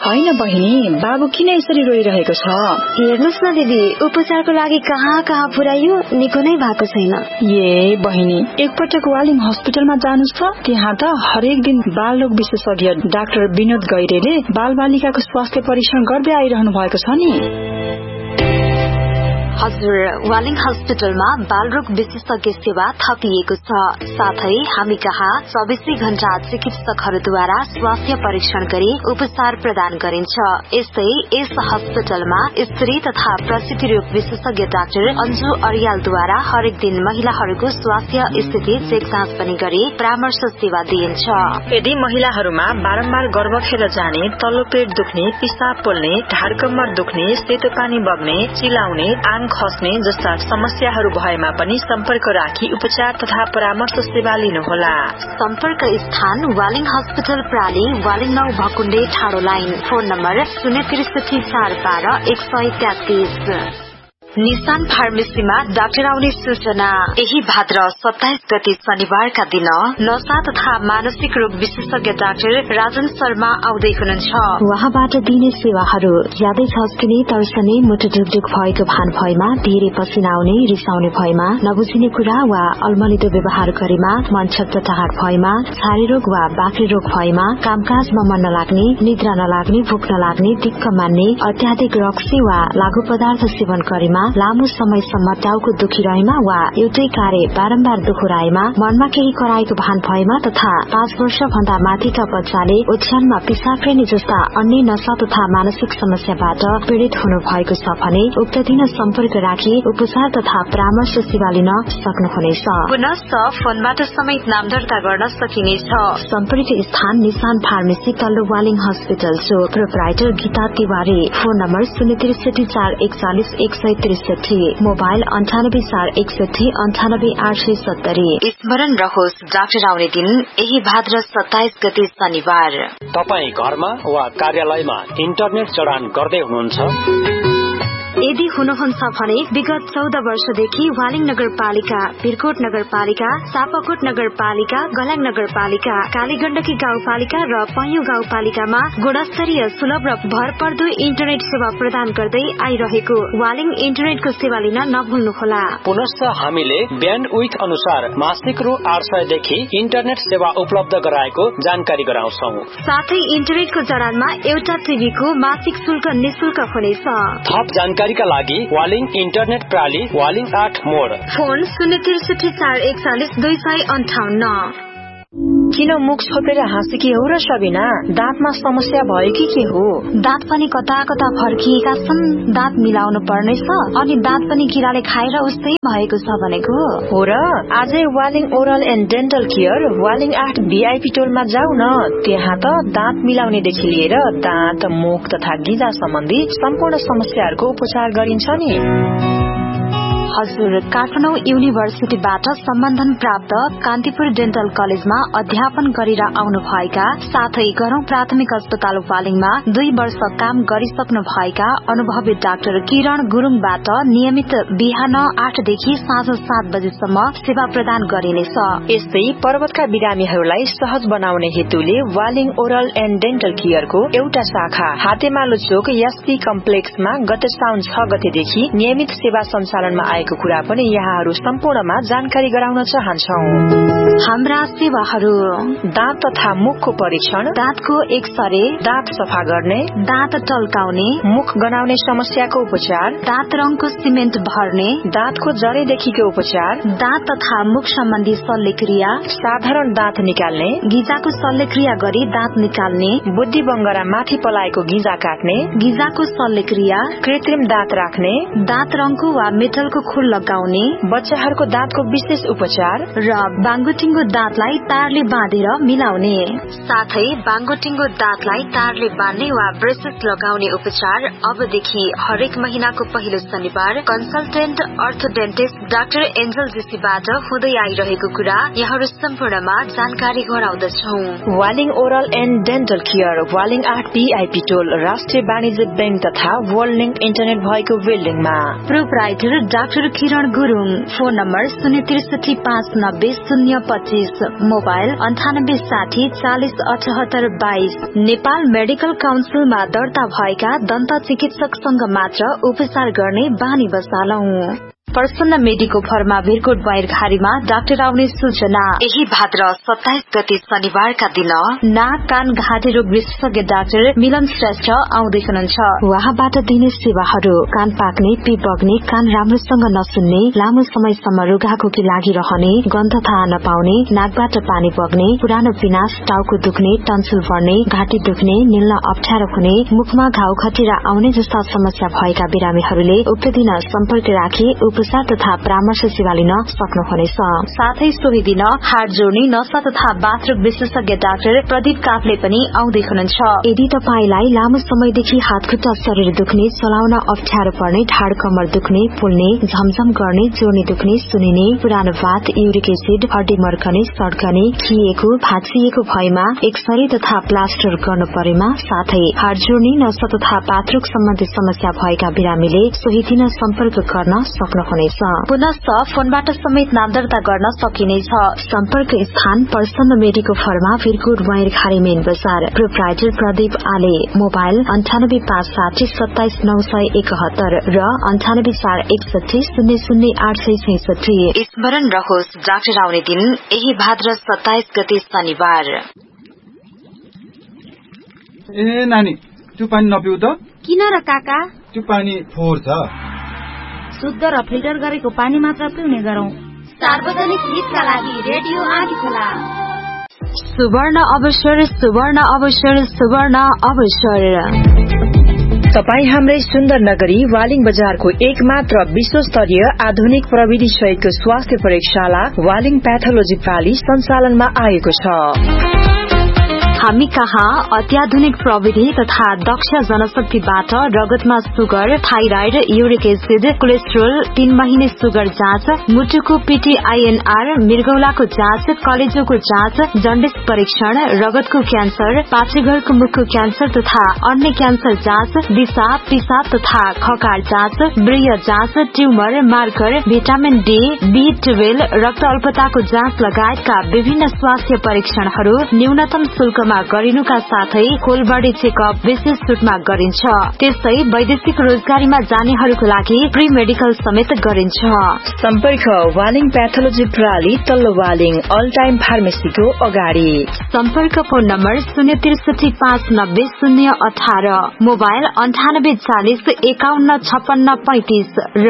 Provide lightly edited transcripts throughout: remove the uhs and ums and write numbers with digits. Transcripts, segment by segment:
हैन बहिनी, बाबु किन यसरी रोइरहेको छ? हेर्नुस् न दिदी, उपचारको लागि कहाँ पुर्याइयो, निको नै भएको छैन। ए बहिनी, एकपटक वालिङ हस्पिटलमा जानुस् त। त्यहाँ त हरेक दिन बालरोग विशेषज्ञ डाक्टर विनोद गैरेले बालबालिकाको स्वास्थ्य परीक्षण गर्दै आइरहनु भएको छ नि। हजुर, वालिङ हस्पिटलमा बालरोग विशेषज्ञ सेवा थपिएको छ। साथै हामी कहाँ 24 घण्टा चिकित्सकहरूद्वारा स्वास्थ्य परीक्षण गरी उपचार प्रदान गरिन्छ। यस्तै यस हस्पिटलमा स्त्री तथा प्रसूति रोग विशेषज्ञ डाक्टर अन्जु अर्यालद्वारा हरेक दिन महिलाहरूको स्वास्थ्य स्थिति चेक जाँच पनि गरी परामर्श सेवा दिइन्छ। यदि महिलाहरूमा बारम्बार गर्भ खेर जाने, तल्लो पेट दुख्ने, पिसाब पोल्ने, ढाड कम्मर दुख्ने, सेतो पानी बग्ने, चिलाउने, आङ खस्ने जस्ता समस्याहरू भएमा पनि सम्पर्क राखी उपचार तथा परामर्श सेवा लिनुहोला। सम्पर्क स्थान वालिङ हस्पिटल प्राली, वालिङ 9 भकुण्डे ठाडो लाइन। फोन नम्बर 063 निशान फार्मेसीमा डाक्टर आउने सूचना। यही भाद्र 27 गते शनिबारका दिन नशा तथा मानसिक रोग विशेषज्ञ डाक्टर राजन शर्मा आउँदै हुनुहुन्छ। उहाँबाट दिने सेवाहरू ज्यादै झस्किने, तर्सने, मुटु ढुकढुक भएको भान भएमा, धेरै पसिना आउने, रिसाउने भएमा, नबुझिने कुरा वा अल्मलिदो व्यवहार गरेमा, मन छटपटाहट भएमा, छारे रोग वा बाक्रे रोग भएमा, कामकाजमा मन नलाग्ने, निद्रा नलाग्ने, भोक नलाग्ने, दिक्क मान्ने, अत्याधिक रक्सी वा लागू पदार्थ सेवन गरेमा, लामो समयसम्म टाउको दुखिरहेमा वा एउटै कार्य बारम्बार दोहोऱ्याएमा, मनमा केही कराएको भान भएमा तथा 5 वर्ष भन्दा माथिका बच्चाले ओछ्यानमा पिसाब फेर्ने जस्ता अन्य नशा तथा मानसिक समस्याबाट पीड़ित हुनु भएको छ भने उक्त दिन सम्पर्क राखी उपचार तथा परामर्श सेवा लिन सक्नुहुनेछ। पुनः फोनबाट समेत नाम दर्ता गर्न सकिनेछ। सम्पर्क स्थान निशान फार्मेसी, तल्लो वालिङ हस्पिटल, जो proprietor Gita Tiwari. Phone number 063 mobile 9841698870। स्मरण रहोस्, डाक्टर आउने दिन यही भाद्र 27 गते शनिबार। तपाई घरमा वा कार्यालयमा इन्टरनेट जडान गर्दै हुनुहुन्छ? यदि हुनुहुन्छ भने विगत 14 वर्षदेखि वालिङ नगरपालिका, बिरकोट नगरपालिका, सापाकोट नगरपालिका, गलाङ नगरपालिका, कालीगण्डकी गाउँपालिका र पैयुँ गाउँपालिकामा गुणस्तरीय, सुलभ र भरपर्दो इन्टरनेट सेवा प्रदान गर्दै आइरहेको वालिङ इन्टरनेटको सेवा लिन नभुल्नुहोला। पुनश्च हामीले ब्यान्डविड्थ अनुसार मासिक रु 800 देखि इन्टरनेट सेवा उपलब्ध गराएको जानकारी गराउँछौं। साथै इन्टरनेटको जडानमा एउटा टिभीको मासिक शुल्क निशुल्क हुनेछ। थप जानकारीका लागि वालिङ इन्टरनेट प्राली, वालिङ 8 मोड। फोन 063 किन मुख छोपेर हाँसेकी हो र सबिना? दाँतमा समस्या भयो कि के हो? दाँत पनि कता कता फर्किएका छन्, दाँत मिलाउनु पर्नेछ, अनि दाँत पनि किराले खाएर उस्तै भएको छ भनेको हो र। आजै Waling oral and dental care Waling 8 VIP टोलमा जाऊ न। त्यहाँ त दाँत मिलाउनेदेखि लिएर दाँत, मुख तथा गिजा सम्बन्धी सम्पूर्ण समस्याहरूको उपचार गरिन्छ नि। हजुर, काठमाडौँ युनिभर्सिटीबाट सम्बन्धन प्राप्त कान्तिपुर डेन्टल कलेजमा अध्यापन गरेर आउनु भएका, साथै गरौं प्राथमिक अस्पताल वालिङमा 2 वर्ष काम गरिसक्नु भएका अनुभवी डाक्टर किरण गुरुङबाट नियमित बिहान 8 देखि साँझ 7 बजेसम्म सेवा प्रदान गरिनेछ। यस्तै पर्वतका बिरामीहरूलाई सहज बनाउने हेतुले वालिङ ओरल एन्ड डेन्टल केयरको एउटा शाखा हातेमालो चोक एसपी कम्प्लेक्समा गत साउन 6 गतेदेखि नियमित सेवा सञ्चालनमा आएको कुरा पनि यहाँहरू सम्पूर्णमा जानकारी गराउन चाहन्छौं। हाम्रा सेवाहरू: दाँत तथा मुखको परीक्षण, दाँतको एक्सरे, दाँत सफा गर्ने, दाँत टल्काउने, मुख गनाउने समस्याको उपचार, दाँत रङको सिमेन्ट भर्ने, दाँतको जरेदेखिको उपचार, दाँत तथा मुख सम्बन्धी शल्यक्रिया, साधारण दाँत निकाल्ने, गिजाको शल्यक्रिया गरी दाँत निकाल्ने, बुद्धि बङ्गरा माथि पलाएको गिजा काट्ने, गिजाको शल्यक्रिया, कृत्रिम दाँत राख्ने, दाँत रङको वा मेटलको खुल लगाउने, बच्चाहरूको दाँतको विशेष उपचार र बाङ्गोटिङ्गो दाँतलाई तारले बाँधेर मिलाउने, साथै बाङ्गोटिङ्गो दाँतलाई तारले बाँध्ने वा ब्रेसेस लगाउने उपचार अबदेखि हरेक महिनाको पहिलो शनिबार कन्सल्टेन्ट अर्थोडेन्टिस्ट डाक्टर एन्जल जेसीबाट हुँदै आइरहेको कुरा यहाँहरू सम्पूर्णमा जानकारी गराउँदछौ। Waling oral and dental care Waling 8 VIP टोल राष्ट्रिय वाणिज्य बैंक तथा वर्ल्ड लिंक इन्टरनेट भएको बिल्डिङमा। प्रोपराइटर डाक्टर बहादुर किरण Gurung. Phone number 063590025, mobile 9860407822। Nepal medical काउन्सिलमा दर्ता भएका दन्त चिकित्सकसँग मात्र उपचार गर्ने बानी बसालौं। प्रसन्न मेडिको फर्मा भिरकोट बाहिरघारीमा डाक्टर आउने सूचना। यही भाद्र 27 गते शनिबारका दिन नाक कान घाँटी रोग विशेषज्ञ डाक्टर मिलन श्रेष्ठ आउँदै हुनुहुन्छ। उहाँबाट दिने सेवाहरू: कान पाक्ने, पिप बग्ने, कान राम्रोसँग नसुन्ने, लामो समयसम्म रुघाखोकी लागिरहने, गन्ध थाहा नपाउने, नाकबाट पानी बग्ने, पुरानो पिनास, टाउको दुख्ने, टन्सिल बढ्ने, घाँटी दुख्ने, निल्न अप्ठ्यारो हुने, मुखमा घाउ खटिरा आउने जस्ता समस्या भएका बिरामीहरूले उक्त दिन सम्पर्क राखी उपचार तथा परामर्श सेवा लिन सक्नुहुनेछ। साथै सोही दिन हाड जोड्ने, नसा तथा बाथरुम विशेषज्ञ डाक्टर प्रदीप काफले पनि आउँदै हुनुहुन्छ। यदि तपाईलाई लामो समयदेखि हातखुट्टा शरीर दुख्ने, चलाउन अप्ठ्यारो पर्ने, ढाड कमर दुख्ने, फुल्ने, झमझम गर्ने, जोर्नी दुख्ने, सुनिने, पुरानो भात, युरिक एसिड, हड्डी मर्कने, सड्कने, खिएको, भाँचिएको भएमा एक्सरे तथा प्लास्टर गर्नु परेमा, साथै हाड जोड्ने, नसा तथा बाथरुम सम्बन्धी समस्या भएका बिरामीले सोही दिन सम्पर्क गर्न सक्नुहुनेछ। पुनश्च फोनबाट समेत नाम दर्ता गर्न सकिनेछ। सम्पर्क स्थान प्रसन्न मेडिको फर्मा भिरकोट बाहिरघारी मेन बजार। प्रोप्राइटर प्रदीप आले। मोबाइल 9856279971 र 9841600866। स्मरण रहोस्, डाक्टर आउने दिन यही भाद्र 27 गते शनिबार। ए नानी, त्यो पानी नपिउ त। किन र काका? त्यो पानी फोहोर छ। शुद्ध र फिल्टर गरेको पानी मात्र पिउने गरौं। सार्वजनिक हितका लागि रेडियो आँधीखोला। सुवर्ण अवसर, सुवर्ण अवसर, सुवर्ण अवसर। तपाई हाम्रै सुन्दर नगरी वालिङ बजारको एकमात्र विश्वस्तरीय आधुनिक प्रविधि सहितको स्वास्थ्य प्रयोगशाला वालिङ प्याथोलोजी प्राली सञ्चालनमा आएको छ। हामी कहाँ अत्याधुनिक प्रविधि तथा दक्ष जनशक्तिबाट रगतमा sugar, thyroid, uric acid, cholesterol, 3 महिने सुगर जाँच, मुटुको PTINR, मृगौलाको जाँच, कलेजोको जाँच, जन्डिस परीक्षण, रगतको क्यान्सर, पाठेघरको मुखको क्यान्सर तथा अन्य क्यान्सर जाँच, दिशा, पिसाब तथा खकार जाँच, वृय जाँच, tumour, marker, vitamin D, B12, रक्त अल्पताको जाँच लगायतका विभिन्न स्वास्थ्य परीक्षणहरू न्यूनतम शुल्कमा गरिनुका साथै होल बडी चेकअप विशेष छुटमा गरिन्छ। त्यसै वैदेशिक रोजगारीमा जानेहरूको लागि प्री मेडिकल समेत गरिन्छ। सम्पर्क वालिङ प्याथोलोजी प्राली, तल्लो वालिङ, अल टाइम फार्मेसीको अगाडि। सम्पर्क फोन नम्बर 063590018, मोबाइल 9840515635 र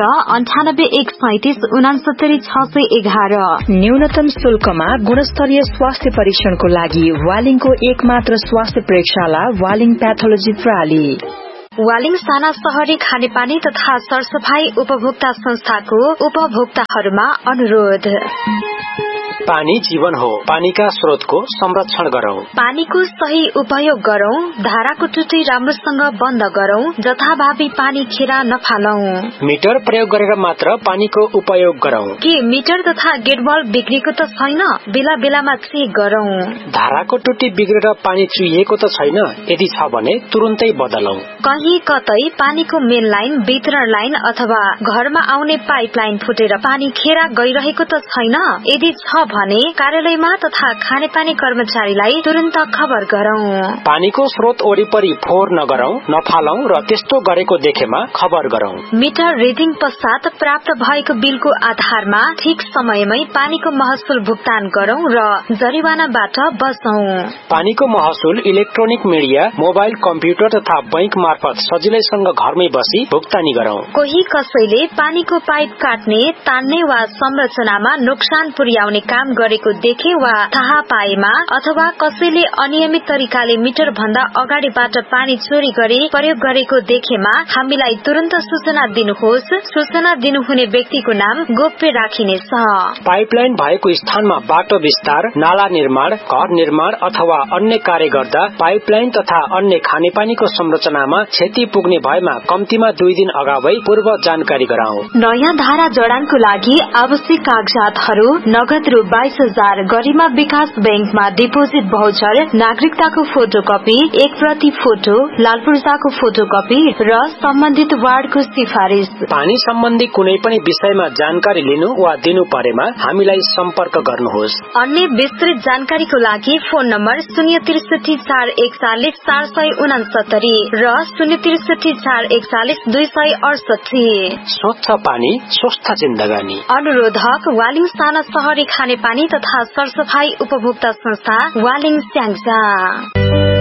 9813569611। न्यूनतम शुल्कमा गुणस्तरीय स्वास्थ्य परीक्षणको लागि वालिङको एकमात्र स्वास्थ्य प्रयोगशाला वालिङ प्याथोलोजी प्राली। वालिङ साना शहरी खानेपानी तथा सरसफाई उपभोक्ता संस्थाको उपभोक्ताहरूमा अनुरोध। पानी जीवन हो, पानीका स्रोतको संरक्षण गरौं। पानीको सही उपयोग गरौं। धाराको टुटी राम्रोसँग बन्द गरौं। जथाभावी पानी खेर नफालौं। मिटर प्रयोग गरेर मात्र पानीको उपयोग गरौं। के मिटर तथा गेटबल बिग्रेको त छैन? बेला बेलामा चेक गरौं। धाराको टुटी बिग्रेर पानी चुहिएको त छैन? यदि छ भने तुरुन्तै बदलौं। कहीँ कतै पानीको मेन लाइन, वितरण लाइन अथवा घरमा आउने पाइप लाइन फुटेर पानी खेर गइरहेको त छैन? यदि छ भने कार्यालयमा तथा खानेपानी कर्मचारीलाई तुरन्त खबर गरौं। पानीको स्रोत वरिपरि फोहोर नगरौं, नफालौं र त्यस्तो गरेको देखेमा खबर गरौं। मिटर रिडिङ पश्चात प्राप्त भएको बिलको आधारमा ठिक समयमै पानीको महसुल भुक्तान गरौं र जरिवानाबाट बचौं। पानीको महसुल इलेक्ट्रोनिक मिडिया, मोबाइल, कम्प्युटर तथा बैंक मार्फत सजिलैसँग घरमै बसी भुक्तानी गरौं। कोही कसैले पानीको पाइप काट्ने, तान्ने वा संरचनामा नोक्सान पुर्याउने काम गरेको देखे वा थाहा पाएमा अथवा कसैले अनियमित तरिकाले मिटर भन्दा अगाडिबाट पानी चोरी गरी प्रयोग गरेको देखेमा हामीलाई तुरन्त सूचना दिनुहोस्। सूचना दिनुहुने व्यक्तिको नाम गोप्य राखिनेछ। पाइपलाइन भएको स्थानमा बाटो विस्तार, नाला निर्माण, घर निर्माण अथवा अन्य कार्य गर्दा पाइपलाइन तथा अन्य खानेपानीको संरचनामा क्षति पुग्ने भएमा कम्तीमा 2 दिन अगावै पूर्व जानकारी गराऊ। नयाँ धारा जडानको लागि आवश्यक कागजातहरू नगद रु 22,000 गरिमा विकास बैंकमा डिपोजिट भाउचर, नागरिकताको फोटोकपी, 1 प्रति फोटो, लाल पूर्जाको फोटोकपी र सम्बन्धित वार्डको सिफारिश। पानी सम्बन्धी कुनै पनि विषयमा जानकारी लिनु वा दिनु परेमा हामीलाई सम्पर्क गर्नुहोस्। अन्य विस्तृत जानकारीको लागि फोन नम्बर 063 441 469 र 063 441 268। स्वच्छ पानी स्वस्थ जिन्दगानी। अनुरोधक वालिङ साना शहरी खानेपानी तथा सरसफाई उपभोक्ता संस्था वालिङ स्याङ्जा।